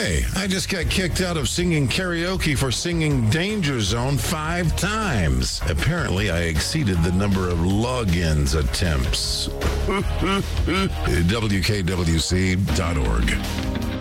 Hey, I just got kicked out of singing karaoke for singing Danger Zone 5 times. Apparently, I exceeded the number of logins attempts. WKWC.org.